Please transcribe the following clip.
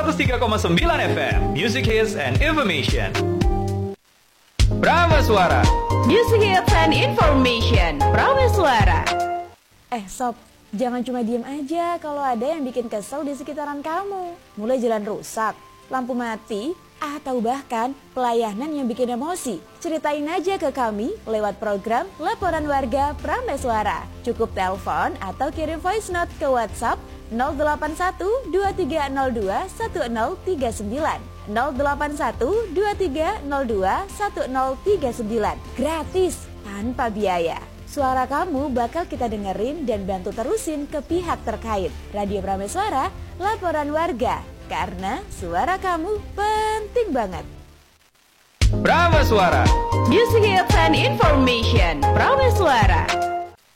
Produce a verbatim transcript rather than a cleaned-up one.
seratus tiga koma sembilan F M, Music Hits and Information. Prameswara, Music Hits and Information. Prameswara. Eh sob, jangan cuma diem aja kalau ada yang bikin kesel di sekitaran kamu. Mulai jalan rusak, lampu mati, atau bahkan pelayanan yang bikin emosi. Ceritain aja ke kami lewat program Laporan Warga Prameswara. Cukup telepon atau kirim voice note ke WhatsApp nol delapan satu dua tiga nol dua satu nol tiga sembilan nol delapan satu dua tiga nol dua satu nol tiga sembilan. Gratis, tanpa biaya. Suara kamu bakal kita dengerin dan bantu terusin ke pihak terkait. Radio Prameswara, Laporan Warga. Karena suara kamu penting banget. Prameswara, Music Hits and Information. Prameswara.